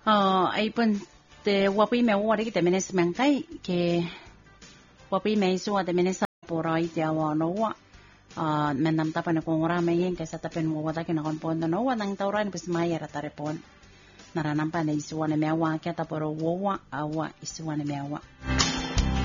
Ay pun te wapi me wa de te menes mengai ke wapi me suwa te menes pora i te awa no wa menam tapa na kong rame yen kaysa tapen mo wata kina kon pon no wa nang tauran pus maya rata repon naranampa na isuwa na mewa kaya taporo wa awa isuwa na mewa